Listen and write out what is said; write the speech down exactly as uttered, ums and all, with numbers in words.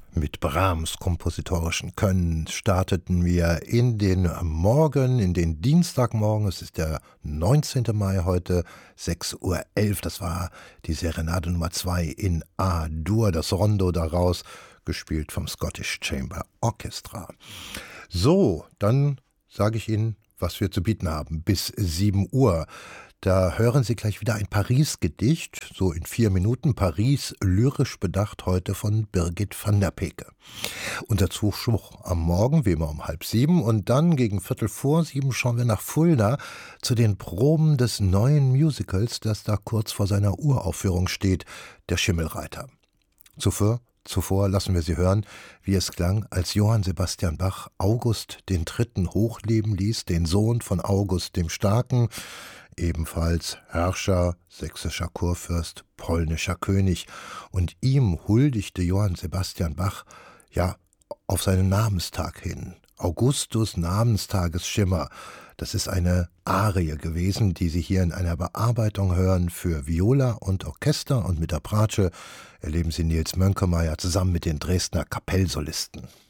Mit Brahms kompositorischen Können starteten wir in den Morgen, in den Dienstagmorgen. Es ist der neunzehnten Mai heute, sechs Uhr elf. Das war die Serenade Nummer zwei in A-Dur, das Rondo daraus, gespielt vom Scottish Chamber Orchestra. So, dann sage ich Ihnen, was wir zu bieten haben, bis sieben Uhr. Da hören Sie gleich wieder ein Paris-Gedicht, so in vier Minuten. Paris, lyrisch bedacht, heute von Birgit van der Peke. Unser Zuspruch am Morgen, wie immer um halb sieben. Und dann gegen Viertel vor sieben schauen wir nach Fulda zu den Proben des neuen Musicals, das da kurz vor seiner Uraufführung steht, der Schimmelreiter. Zuvor Zuvor lassen wir Sie hören, wie es klang, als Johann Sebastian Bach August den Dritten hochleben ließ, den Sohn von August dem Starken, ebenfalls Herrscher, sächsischer Kurfürst, polnischer König. Und ihm huldigte Johann Sebastian Bach, ja, auf seinen Namenstag hin. Augustus Namenstagesschimmer. Das ist eine Arie gewesen, die Sie hier in einer Bearbeitung hören für Viola und Orchester, und mit der Bratsche erleben Sie Nils Mönkemeyer zusammen mit den Dresdner Kapellsolisten.